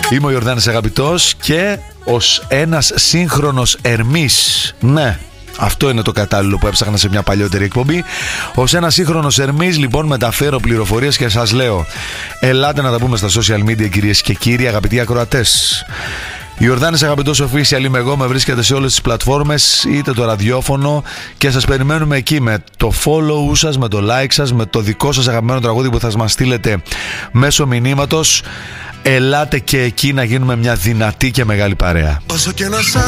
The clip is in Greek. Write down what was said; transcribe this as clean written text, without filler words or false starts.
Είμαι ο Ιορδάνης Αγαπητός και ως ένας σύγχρονος Ερμής, ναι, αυτό είναι το κατάλληλο που έψαχνα σε μια παλιότερη εκπομπή. Ως ένας σύγχρονος Ερμής, λοιπόν, μεταφέρω πληροφορίες και σας λέω: ελάτε να τα πούμε στα social media, κυρίες και κύριοι, αγαπητοί ακροατές. Ιορδάνης Αγαπητός Official είμαι εγώ, με βρίσκεται σε όλες τις πλατφόρμες, είτε το ραδιόφωνο, και σας περιμένουμε εκεί με το follow σας, με το like σας, με το δικό σας αγαπημένο τραγούδι που θα μας στείλετε μέσω μηνύματος. Ελάτε και εκεί να γίνουμε μια δυνατή και μεγάλη παρέα.